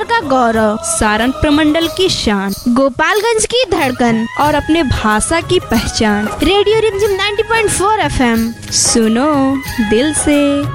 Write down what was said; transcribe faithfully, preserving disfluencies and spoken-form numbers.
शहर का गौरव, सारण प्रमंडल की शान, गोपालगंज की धड़कन और अपने भाषा की पहचान। रेडियो रिमझिम ninety point four F M, सुनो दिल से।